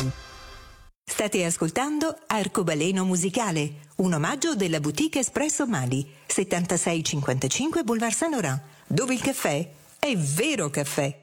State ascoltando Arcobaleno Musicale, un omaggio della boutique Espresso Mali, 7655 Boulevard Saint-Laurent, dove il caffè è vero caffè.